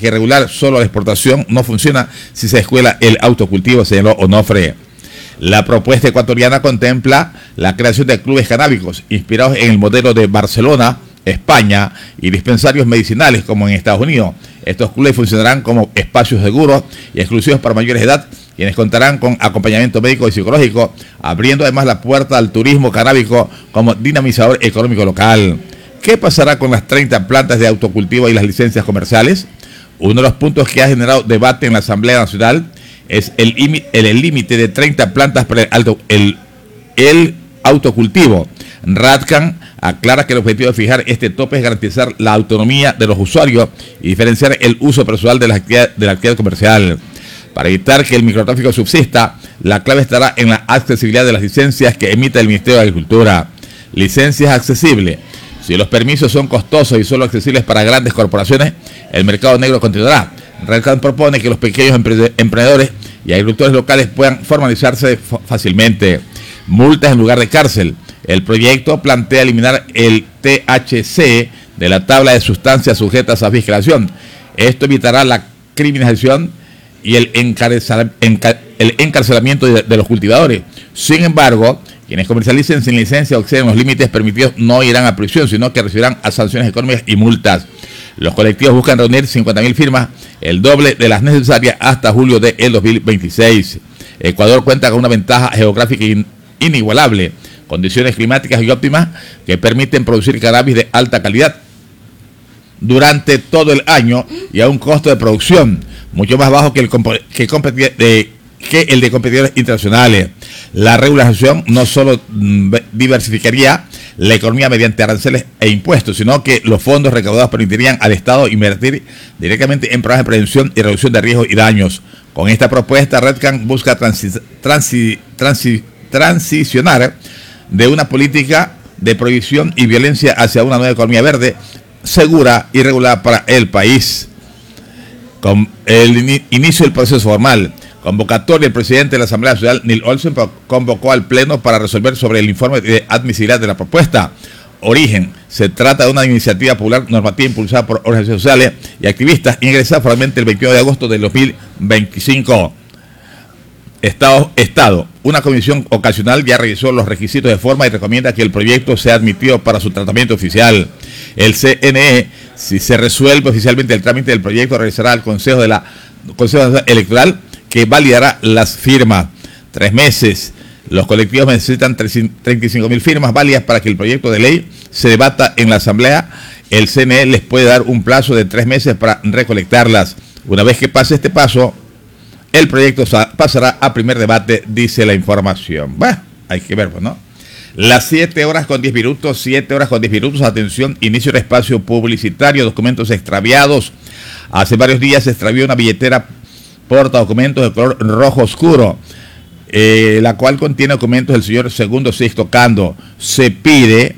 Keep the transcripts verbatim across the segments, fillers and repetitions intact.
que regular solo la exportación no funciona si se descuela el autocultivo, señaló Onofre. La propuesta ecuatoriana contempla la creación de clubes canábicos inspirados en el modelo de Barcelona, España, y dispensarios medicinales como en Estados Unidos. Estos clubes funcionarán como espacios seguros y exclusivos para mayores de edad, quienes contarán con acompañamiento médico y psicológico, abriendo además la puerta al turismo canábico como dinamizador económico local. ¿Qué pasará con las treinta plantas de autocultivo y las licencias comerciales? Uno de los puntos que ha generado debate en la Asamblea Nacional es el límite de treinta plantas para el, alto, el, el autocultivo. Radcan aclara que el objetivo de fijar este tope es garantizar la autonomía de los usuarios y diferenciar el uso personal de la actividad, de la actividad comercial. Para evitar que el microtráfico subsista, la clave estará en la accesibilidad de las licencias que emite el Ministerio de Agricultura. Licencias accesibles. Si los permisos son costosos y solo accesibles para grandes corporaciones, el mercado negro continuará. Radcan propone que los pequeños emprendedores y agricultores locales puedan formalizarse fácilmente. Multas en lugar de cárcel. El proyecto plantea eliminar el T H C de la tabla de sustancias sujetas a fiscalización. Esto evitará la criminalización y el, encarcel, encar, el encarcelamiento de, de los cultivadores. Sin embargo, quienes comercialicen sin licencia o exceden los límites permitidos no irán a prisión, sino que recibirán sanciones económicas y multas. Los colectivos buscan reunir cincuenta mil firmas, el doble de las necesarias hasta julio del dos mil veintiséis. Ecuador cuenta con una ventaja geográfica in, inigualable, condiciones climáticas y óptimas que permiten producir cannabis de alta calidad durante todo el año y a un costo de producción mucho más bajo que el, que, de, que el de competidores internacionales. La regulación no solo diversificaría la economía mediante aranceles e impuestos, sino que los fondos recaudados permitirían al Estado invertir directamente en programas de prevención y reducción de riesgos y daños. Con esta propuesta, Radcan busca transi, transi, transi, transicionar de una política de prohibición y violencia hacia una nueva economía verde, segura y regulada para el país. Con el in inicio del proceso formal, convocatoria, el presidente de la Asamblea Nacional, Neil Olsen, convocó al Pleno para resolver sobre el informe de admisibilidad de la propuesta. Origen: se trata de una iniciativa popular normativa impulsada por organizaciones sociales y activistas, ingresada formalmente el veintidós de agosto del dos mil veinticinco. Estado, Estado. Una comisión ocasional ya revisó los requisitos de forma y recomienda que el proyecto sea admitido para su tratamiento oficial. El C N E, si se resuelve oficialmente el trámite del proyecto, regresará al Consejo de la Consejo Electoral, que validará las firmas. Tres meses. Los colectivos necesitan treinta y cinco mil firmas válidas para que el proyecto de ley se debata en la Asamblea. El C N E les puede dar un plazo de tres meses para recolectarlas. Una vez que pase este paso, el proyecto pasará a primer debate, dice la información. Bueno, hay que ver, pues, ¿no? Las siete horas con diez minutos, siete horas con diez minutos, atención, inicio del espacio publicitario, documentos extraviados. Hace varios días se extravió una billetera porta documentos de color rojo oscuro, eh, la cual contiene documentos del señor Segundo Sixto Cando. Se pide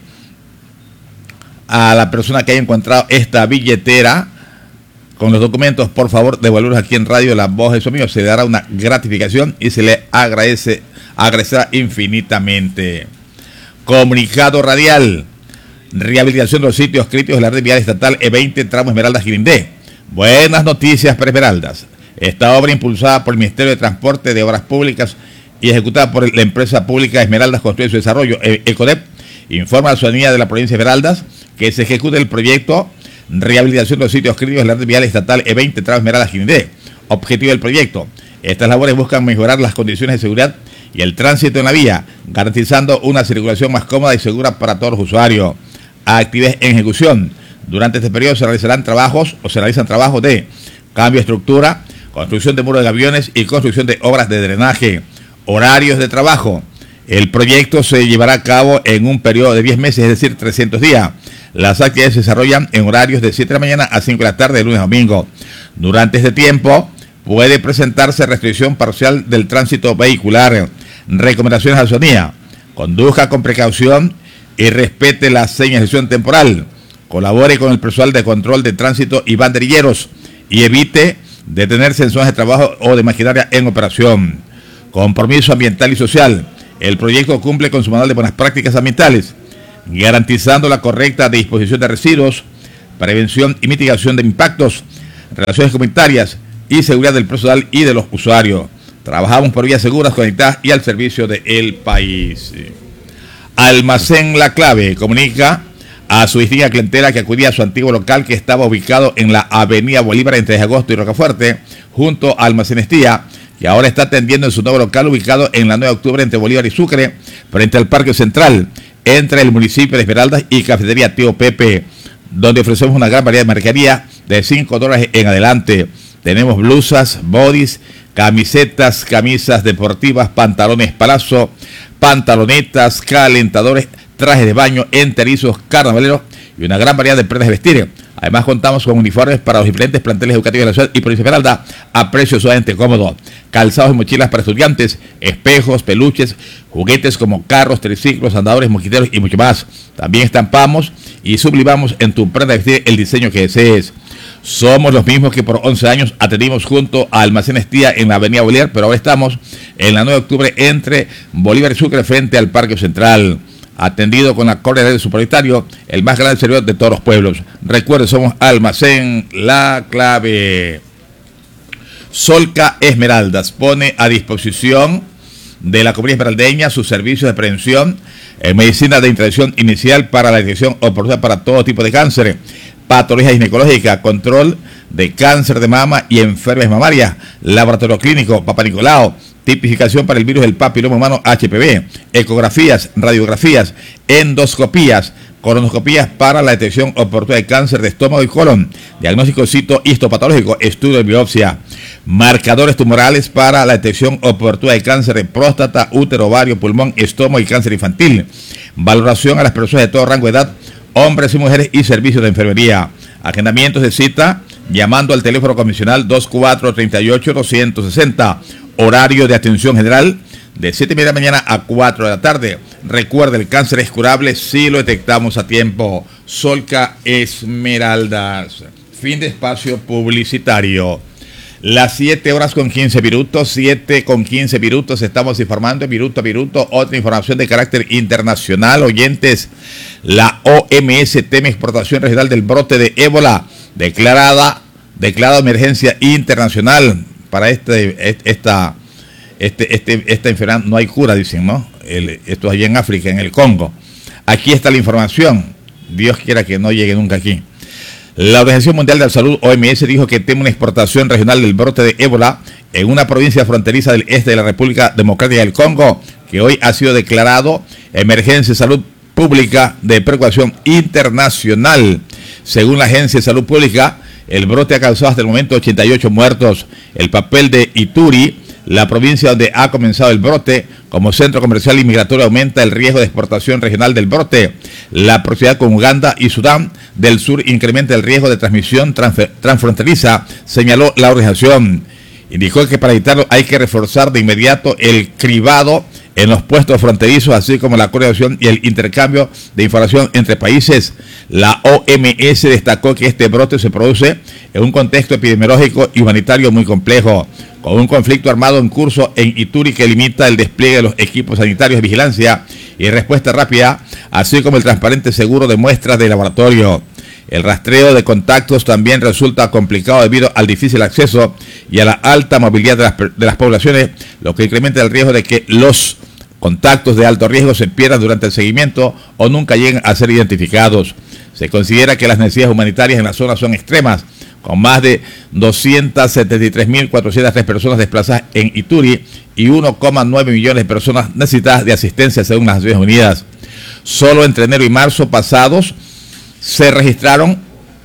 a la persona que haya encontrado esta billetera con los documentos, por favor, devolverlos aquí en Radio La Voz de su amigo. Se le dará una gratificación y se le agradece, agradecerá infinitamente. Comunicado radial: rehabilitación de los sitios críticos de la red vial estatal E veinte, tramo Esmeraldas-Girindé. Buenas noticias para Esmeraldas. Esta obra, impulsada por el Ministerio de Transporte de Obras Públicas y ejecutada por la empresa pública Esmeraldas Construye su Desarrollo, ECODEP, informa a la ciudadanía de la provincia de Esmeraldas que se ejecuta el proyecto rehabilitación de los sitios críticos de la red vial estatal E veinte, tramo Esmeraldas-Girindé. Objetivo del proyecto: estas labores buscan mejorar las condiciones de seguridad y el tránsito en la vía, garantizando una circulación más cómoda y segura para todos los usuarios. Actividades en ejecución: durante este periodo se realizarán trabajos o se realizan trabajos de cambio de estructura, construcción de muros de gaviones y construcción de obras de drenaje. Horarios de trabajo: el proyecto se llevará a cabo en un periodo de diez meses, es decir, trescientos días. Las actividades se desarrollan en horarios de siete de la mañana a cinco de la tarde, de lunes a domingo. Durante este tiempo puede presentarse restricción parcial del tránsito vehicular. Recomendaciones a la ciudadanía: conduzca con precaución y respete la señalización temporal. Colabore con el personal de control de tránsito y banderilleros y evite detenerse en zonas de trabajo o de maquinaria en operación. Compromiso ambiental y social: el proyecto cumple con su manual de buenas prácticas ambientales, garantizando la correcta disposición de residuos, prevención y mitigación de impactos, relaciones comunitarias y seguridad del personal y de los usuarios. Trabajamos por vías seguras, conectadas y al servicio del país. Almacén La Clave comunica a su distinguida clientela que acudía a su antiguo local que estaba ubicado en la avenida Bolívar entre Agosto y Rocafuerte, junto a Almacén Estía, que ahora está atendiendo en su nuevo local ubicado en la nueve de octubre entre Bolívar y Sucre, frente al Parque Central, entre el municipio de Esmeraldas y Cafetería Tío Pepe, donde ofrecemos una gran variedad de mercadería de cinco dólares en adelante. Tenemos blusas, bodys, camisetas, camisas deportivas, pantalones palazzo, pantalonetas, calentadores, trajes de baño, enterizos, carnavaleros y una gran variedad de prendas de vestir. Además contamos con uniformes para los diferentes planteles educativos de la ciudad y provincia de Esmeralda a precios sumamente cómodos. Calzados y mochilas para estudiantes, espejos, peluches, juguetes como carros, triciclos, andadores, mosquiteros y mucho más. También estampamos y sublimamos en tu prenda de vestir el diseño que desees. Somos los mismos que por once años atendimos junto a Almacén Estía en la avenida Bolívar, pero ahora estamos en la nueve de octubre entre Bolívar y Sucre frente al Parque Central. Atendido con la cordialidad de su propietario, el más grande servidor de todos los pueblos. Recuerde, somos Almacén La Clave. Solca Esmeraldas pone a disposición de la comunidad esmeraldeña sus servicios de prevención en medicina de intervención inicial para la detección oportuna para todo tipo de cáncer, patología ginecológica, control de cáncer de mama y enfermedades mamarias, laboratorio clínico, Papa Nicolau, tipificación para el virus del papiloma humano H P V, ecografías, radiografías, endoscopías, colonoscopías para la detección oportuna de cáncer de estómago y colon, diagnóstico cito-histopatológico, estudio de biopsia, marcadores tumorales para la detección oportuna de cáncer de próstata, útero, ovario, pulmón, estómago y cáncer infantil, valoración a las personas de todo rango de edad, hombres y mujeres y servicios de enfermería. Agendamientos de cita llamando al teléfono convencional dos cuatro tres ocho dos seis cero. Horario de atención general de siete y media de la mañana a cuatro de la tarde. Recuerda, el cáncer es curable si lo detectamos a tiempo. Solca Esmeraldas. Fin de espacio publicitario. Las siete horas con quince minutos, siete con quince minutos, estamos informando minuto a minuto, otra información de carácter internacional. Oyentes, la O M S teme exportación regional del brote de ébola, declarada, declarada emergencia internacional para este, esta, este, este, esta enfermedad. No hay cura, dicen, ¿no? El, esto es allá en África, en el Congo. Aquí está la información, Dios quiera que no llegue nunca aquí. La Organización Mundial de la Salud, O M S, dijo que teme una exportación regional del brote de ébola en una provincia fronteriza del este de la República Democrática del Congo, que hoy ha sido declarado emergencia de salud pública de preocupación internacional. Según la Agencia de Salud Pública, el brote ha causado hasta el momento ochenta y ocho muertos. El papel de Ituri, la provincia donde ha comenzado el brote, como centro comercial y migratorio, aumenta el riesgo de exportación regional del brote. La proximidad con Uganda y Sudán del Sur incrementa el riesgo de transmisión transfronteriza, señaló la organización. Indicó que para evitarlo hay que reforzar de inmediato el cribado en los puestos fronterizos, así como la coordinación y el intercambio de información entre países. La O M S destacó que este brote se produce en un contexto epidemiológico y humanitario muy complejo, con un conflicto armado en curso en Ituri que limita el despliegue de los equipos sanitarios de vigilancia y respuesta rápida, así como el transparente seguro de muestras de laboratorio. El rastreo de contactos también resulta complicado debido al difícil acceso y a la alta movilidad de las, de las poblaciones, lo que incrementa el riesgo de que los contactos de alto riesgo se pierdan durante el seguimiento o nunca lleguen a ser identificados. Se considera que las necesidades humanitarias en la zona son extremas, con más de doscientas setenta y tres mil cuatrocientas tres personas desplazadas en Ituri y uno coma nueve millones de personas necesitadas de asistencia según las Naciones Unidas. Solo entre enero y marzo pasados se registraron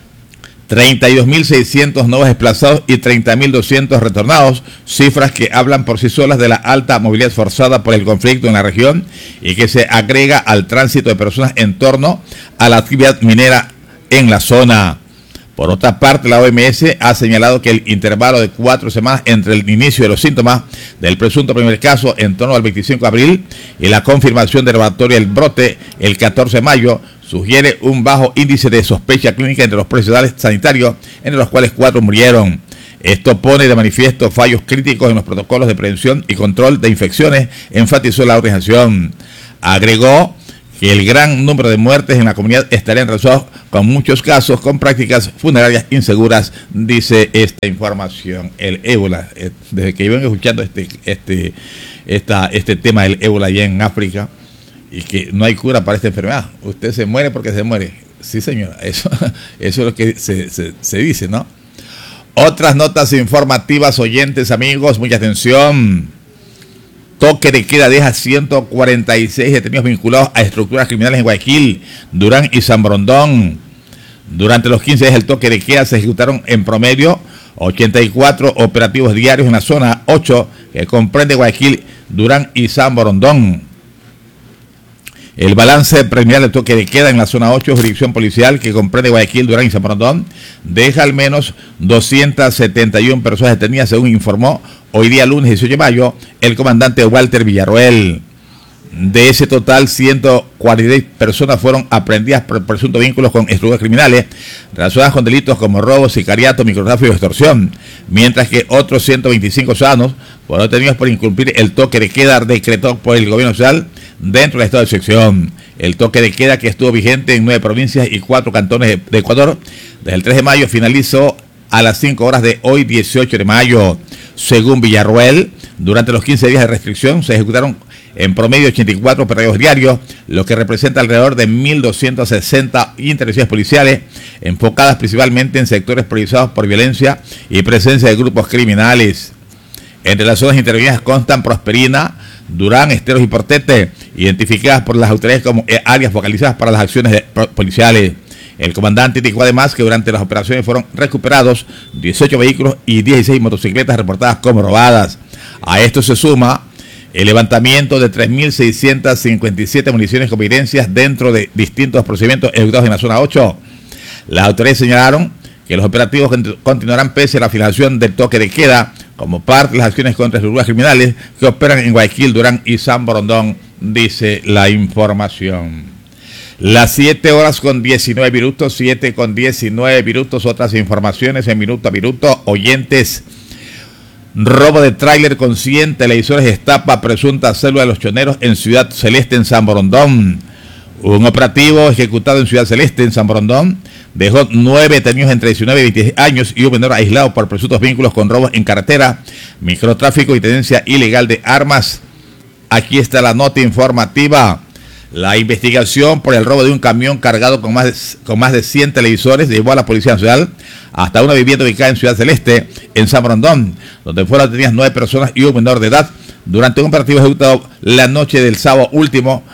treinta y dos mil seiscientos nuevos desplazados y treinta mil doscientos retornados, cifras que hablan por sí solas de la alta movilidad forzada por el conflicto en la región y que se agrega al tránsito de personas en torno a la actividad minera en la zona. Por otra parte, la O M S ha señalado que el intervalo de cuatro semanas entre el inicio de los síntomas del presunto primer caso en torno al veinticinco de abril y la confirmación del laboratorio del brote el catorce de mayo sugiere un bajo índice de sospecha clínica entre los profesionales sanitarios, entre los cuales cuatro murieron. Esto pone de manifiesto fallos críticos en los protocolos de prevención y control de infecciones, enfatizó la organización. Agregó que el gran número de muertes en la comunidad estarían relacionados con muchos casos con prácticas funerarias inseguras, dice esta información. El ébola, eh, desde que iban escuchando este, este, esta, este tema del ébola allá en África, y que no hay cura para esta enfermedad. Usted se muere porque se muere. Sí, señora, eso, eso es lo que se, se, se dice, ¿no? Otras notas informativas, oyentes, amigos, mucha atención. Toque de queda deja ciento cuarenta y seis detenidos vinculados a estructuras criminales en Guayaquil, Durán y San Borondón. Durante los quince días del toque de queda se ejecutaron en promedio ochenta y cuatro operativos diarios en la zona ocho, que comprende Guayaquil, Durán y San Borondón. El balance preliminar del toque de queda en la zona ocho, jurisdicción policial, que comprende Guayaquil, Durán y San Borondón, deja al menos doscientas setenta y una personas detenidas, según informó hoy día lunes dieciocho de mayo el comandante Walter Villarroel. De ese total, ciento cuarenta y seis personas fueron aprehendidas por presuntos vínculos con estructuras criminales relacionadas con delitos como robo, sicariato, microtráfico y extorsión, mientras que otros ciento veinticinco ciudadanos fueron detenidos por incumplir el toque de queda decretado por el gobierno nacional dentro del estado de excepción. El toque de queda, que estuvo vigente en nueve provincias y cuatro cantones de Ecuador desde el tres de mayo, finalizó a las cinco horas de hoy, dieciocho de mayo. Según Villarroel, durante los quince días de restricción se ejecutaron en promedio ochenta y cuatro operativos diarios, lo que representa alrededor de mil doscientas sesenta intervenciones policiales, enfocadas principalmente en sectores priorizados por violencia y presencia de grupos criminales. Entre las zonas intervenidas constan Prosperina, Durán, Esteros y Portete, identificadas por las autoridades como áreas focalizadas para las acciones de, policiales. El comandante indicó además que durante las operaciones fueron recuperados dieciocho vehículos y dieciséis motocicletas reportadas como robadas. A esto se suma el levantamiento de tres mil seiscientas cincuenta y siete municiones con evidencias dentro de distintos procedimientos ejecutados en la zona ocho. Las autoridades señalaron que los operativos continuarán pese a la finalización del toque de queda, como parte de las acciones contra estructuras criminales que operan en Guayaquil, Durán y San Borondón, dice la información. Las siete horas con diecinueve minutos, siete con diecinueve minutos, otras informaciones en minuto a minuto, oyentes. Robo de tráiler con cien televisores destapa presunta célula de los choneros en Ciudad Celeste, en San Borondón. Un operativo ejecutado en Ciudad Celeste, en San Borondón, dejó nueve detenidos entre diecinueve y veintiséis años y un menor aislado por presuntos vínculos con robos en carretera, microtráfico y tenencia ilegal de armas. Aquí está la nota informativa. La investigación por el robo de un camión cargado con más de, con más de cien televisores llevó a la Policía Nacional hasta una vivienda ubicada en Ciudad Celeste, en San Borondón, donde fueron detenidas nueve personas y un menor de edad durante un operativo ejecutado la noche del sábado último,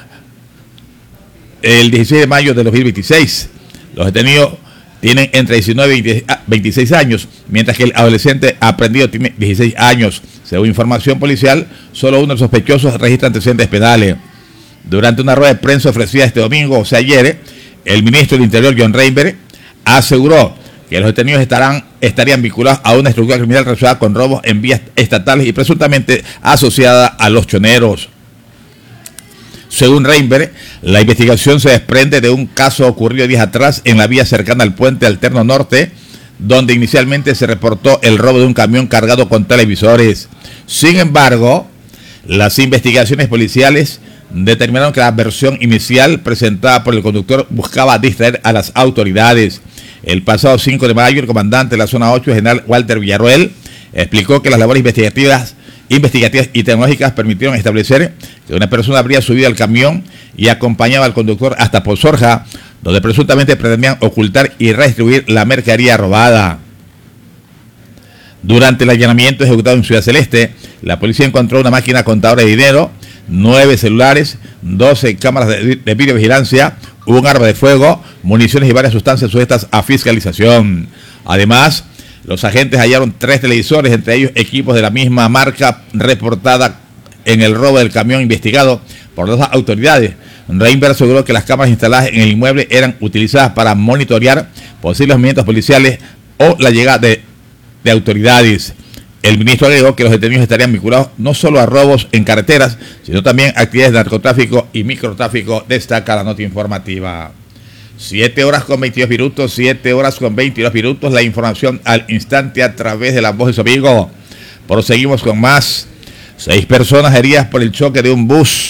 el dieciséis de mayo de dos mil veintiséis. Los detenidos tienen entre diecinueve y veintiséis años, mientras que el adolescente aprehendido tiene dieciséis años. Según información policial, solo uno de los sospechosos registra antecedentes penales. Durante una rueda de prensa ofrecida este domingo, o sea ayer, el ministro del Interior, John Reinberg, aseguró que los detenidos estarán, estarían vinculados a una estructura criminal relacionada con robos en vías estatales y presuntamente asociada a los choneros. Según Reinberg, la investigación se desprende de un caso ocurrido días atrás en la vía cercana al puente Alterno Norte, donde inicialmente se reportó el robo de un camión cargado con televisores. Sin embargo, las investigaciones policiales determinaron que la versión inicial presentada por el conductor buscaba distraer a las autoridades. El pasado cinco de mayo, el comandante de la zona ocho, general Walter Villarroel, explicó que las labores investigativas, investigativas y tecnológicas permitieron establecer que una persona habría subido al camión y acompañaba al conductor hasta Pozorja, donde presuntamente pretendían ocultar y redistribuir la mercadería robada. Durante el allanamiento ejecutado en Ciudad Celeste, la policía encontró una máquina contadora de dinero, nueve celulares, doce cámaras de, de videovigilancia, un arma de fuego, municiones y varias sustancias sujetas a fiscalización. Además, los agentes hallaron tres televisores, entre ellos equipos de la misma marca reportada en el robo del camión investigado por las autoridades. Reinberg aseguró que las cámaras instaladas en el inmueble eran utilizadas para monitorear posibles movimientos policiales o la llegada de, de autoridades. El ministro agregó que los detenidos estarían vinculados no solo a robos en carreteras, sino también a actividades de narcotráfico y microtráfico, destaca la nota informativa. Siete horas con veintidós minutos, siete horas con veintidós minutos, la información al instante a través de la voz de su amigo. Proseguimos con más. Seis personas heridas por el choque de un bus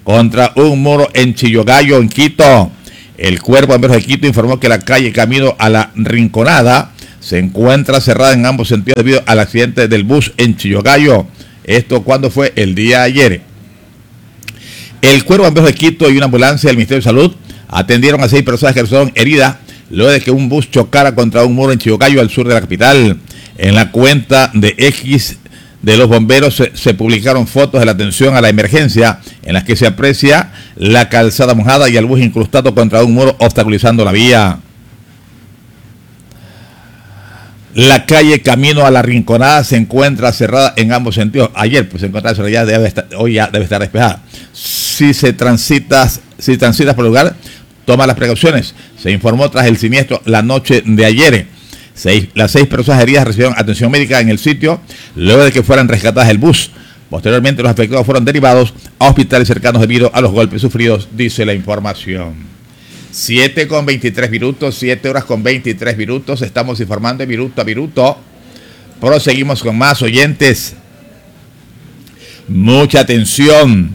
contra un muro en Chillogallo, en Quito. El Cuerpo de Bomberos de Quito informó que la calle camino a la Rinconada se encuentra cerrada en ambos sentidos debido al accidente del bus en Chillogallo. Esto cuando fue el día de ayer. El Cuerpo de Bomberos de Quito y una ambulancia del Ministerio de Salud atendieron a seis personas que resultaron heridas luego de que un bus chocara contra un muro en Chillogallo, al sur de la capital. En la cuenta de X de los bomberos se, se publicaron fotos de la atención a la emergencia en las que se aprecia la calzada mojada y el bus incrustado contra un muro obstaculizando la vía. La calle camino a la Rinconada se encuentra cerrada en ambos sentidos. Ayer pues se encontraba cerrada, ya debe estar, hoy ya debe estar despejada. Si se transitas, si transitas por el lugar, toma las precauciones. Se informó tras el siniestro la noche de ayer. Seis, las seis personas heridas recibieron atención médica en el sitio luego de que fueran rescatadas del bus. Posteriormente los afectados fueron derivados a hospitales cercanos debido a los golpes sufridos, dice la información. siete con veintitrés minutos, siete horas con veintitrés minutos, estamos informando de minuto a minuto. Proseguimos con más oyentes. Mucha atención.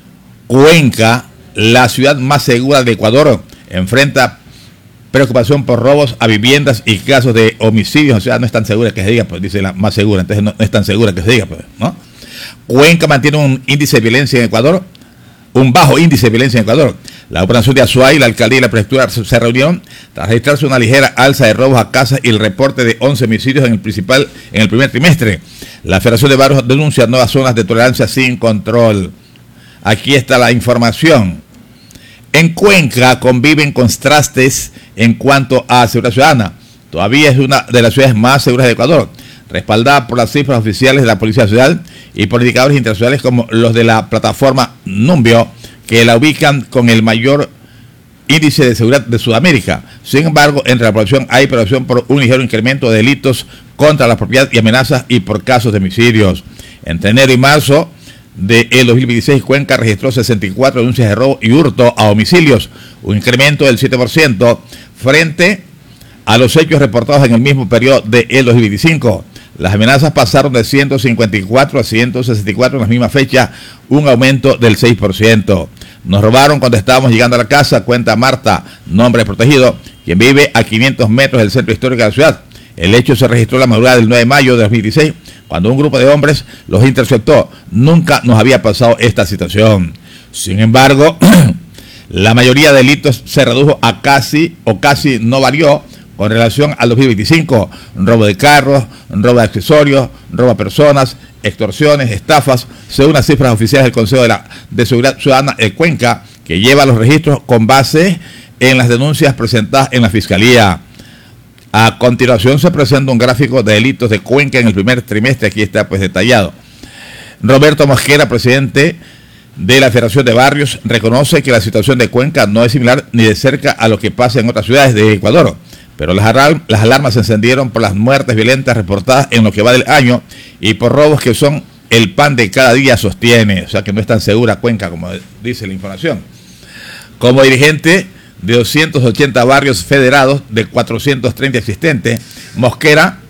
Cuenca, la ciudad más segura de Ecuador, enfrenta preocupación por robos a viviendas y casos de homicidios. O sea, no es tan segura que se diga, pues dice la más segura, entonces no, no es tan segura que se diga, pues, ¿no? Cuenca mantiene un índice de violencia en Ecuador, un bajo índice de violencia en Ecuador. La operación de Azuay, la alcaldía y la prefectura se reunieron tras registrarse una ligera alza de robos a casas y el reporte de once homicidios en el principal en el primer trimestre. La Federación de Barrios denuncia nuevas zonas de tolerancia sin control. Aquí está la información. En Cuenca conviven contrastes en cuanto a seguridad ciudadana. Todavía es una de las ciudades más seguras de Ecuador, respaldada por las cifras oficiales de la Policía Nacional y por indicadores internacionales como los de la plataforma Numbeo, que la ubican con el mayor índice de seguridad de Sudamérica. Sin embargo, entre la población hay preocupación por un ligero incremento de delitos contra la propiedad y amenazas y por casos de homicidios. Entre enero y marzo del dos mil veintiséis, Cuenca registró sesenta y cuatro denuncias de robo y hurto a domicilios, un incremento del siete por ciento frente a los hechos reportados en el mismo periodo del dos mil veinticinco. Las amenazas pasaron de ciento cincuenta y cuatro a ciento sesenta y cuatro en la misma fecha, un aumento del seis por ciento. Nos robaron cuando estábamos llegando a la casa, cuenta Marta, nombre protegido, quien vive a quinientos metros del centro histórico de la ciudad. El hecho se registró la madrugada del nueve de mayo de dos mil dieciséis, cuando un grupo de hombres los interceptó. Nunca nos había pasado esta situación. Sin embargo, la mayoría de delitos se redujo a casi o casi no varió con relación al dos mil veinticinco. Robo de carros, robo de accesorios, robo a personas, extorsiones, estafas, según las cifras oficiales del Consejo de, la, de Seguridad Ciudadana de Cuenca, que lleva los registros con base en las denuncias presentadas en la Fiscalía. A continuación se presenta un gráfico de delitos de Cuenca en el primer trimestre, aquí está pues detallado. Roberto Mosquera, presidente de la Federación de Barrios, reconoce que la situación de Cuenca no es similar ni de cerca a lo que pasa en otras ciudades de Ecuador, pero las, alarm las alarmas se encendieron por las muertes violentas reportadas en lo que va del año y por robos que son el pan de cada día, sostiene. O sea que no es tan segura Cuenca como dice la información. Como dirigente de doscientos ochenta barrios federados de cuatrocientos treinta existentes, Mosquera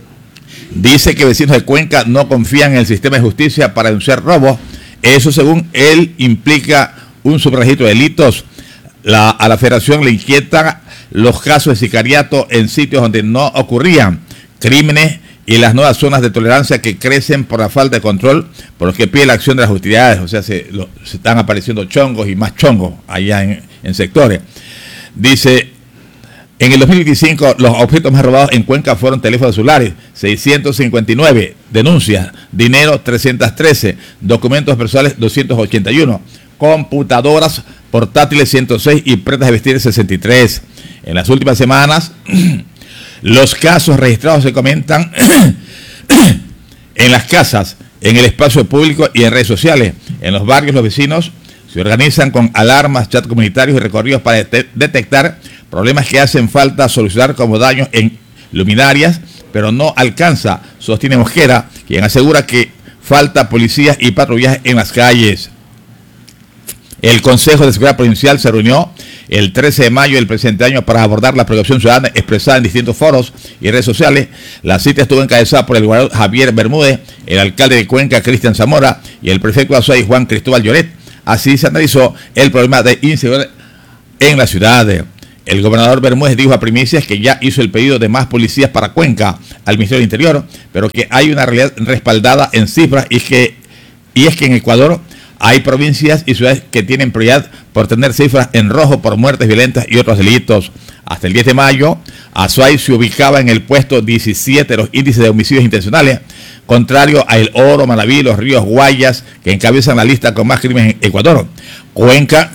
dice que vecinos de Cuenca no confían en el sistema de justicia para denunciar robos. Eso, según él, implica un subregistro de delitos. La, a la federación le inquietan los casos de sicariato en sitios donde no ocurrían crímenes y las nuevas zonas de tolerancia que crecen por la falta de control, por lo que pide la acción de las autoridades. O sea, se, lo, se están apareciendo chongos y más chongos allá en, en sectores. Dice, en el dos mil veinticinco los objetos más robados en Cuenca fueron teléfonos celulares, seiscientos cincuenta y nueve, denuncias, dinero trescientos trece, documentos personales doscientos ochenta y uno, computadoras portátiles ciento seis y prendas de vestir sesenta y tres. En las últimas semanas, los casos registrados se comentan en las casas, en el espacio público y en redes sociales. En los barrios los vecinos se organizan con alarmas, chat comunitarios y recorridos para det detectar problemas que hacen falta solucionar, como daños en luminarias, pero no alcanza, sostiene Mosquera, quien asegura que falta policías y patrullaje en las calles. El Consejo de Seguridad Provincial se reunió el trece de mayo del presente año para abordar la preocupación ciudadana expresada en distintos foros y redes sociales. La cita estuvo encabezada por el gobernador Javier Bermúdez, el alcalde de Cuenca, Cristian Zamora, y el prefecto de Azuay, Juan Cristóbal Lloret. Así se analizó el problema de inseguridad en la ciudad. El gobernador Bermúdez dijo a Primicias que ya hizo el pedido de más policías para Cuenca al Ministerio del Interior, pero que hay una realidad respaldada en cifras y, que, y es que en Ecuador hay provincias y ciudades que tienen prioridad por tener cifras en rojo por muertes violentas y otros delitos. Hasta el diez de mayo, Azuay se ubicaba en el puesto diecisiete de los índices de homicidios intencionales, contrario a El Oro, Manaví, Los Ríos, Guayas, que encabezan la lista con más crímenes en Ecuador. Cuenca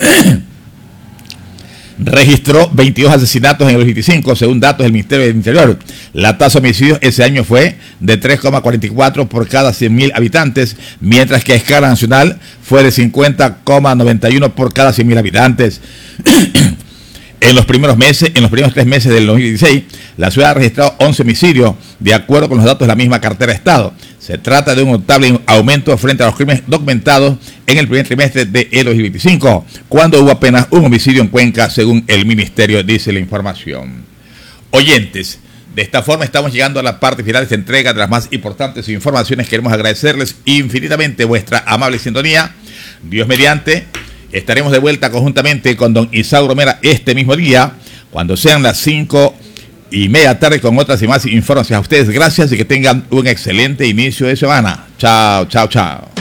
registró veintidós asesinatos en el veinticinco, según datos del Ministerio del Interior. La tasa de homicidios ese año fue de tres coma cuarenta y cuatro por cada cien mil habitantes, mientras que a escala nacional fue de cincuenta coma noventa y uno por cada cien mil habitantes. En los primeros meses, en los primeros tres meses del dos mil dieciséis, la ciudad ha registrado once homicidios, de acuerdo con los datos de la misma cartera de Estado. Se trata de un notable aumento frente a los crímenes documentados en el primer trimestre de dos mil veinticinco, cuando hubo apenas un homicidio en Cuenca, según el ministerio, dice la información. Oyentes, de esta forma estamos llegando a la parte final de esta entrega de las más importantes informaciones. Queremos agradecerles infinitamente vuestra amable sintonía. Dios mediante, estaremos de vuelta conjuntamente con don Isauro Mera este mismo día, cuando sean las cinco y media tarde, con otras y más informaciones. A ustedes gracias y que tengan un excelente inicio de semana. Chao, chao, chao.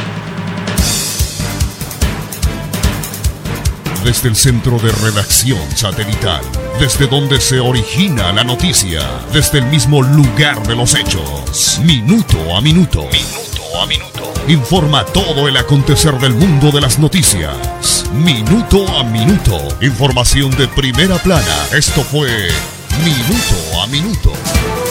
Desde el centro de redacción satelital, desde donde se origina la noticia, desde el mismo lugar de los hechos, minuto a minuto, minuto a minuto, informa todo el acontecer del mundo de las noticias, minuto a minuto, información de primera plana. Esto fue Minuto a Minuto.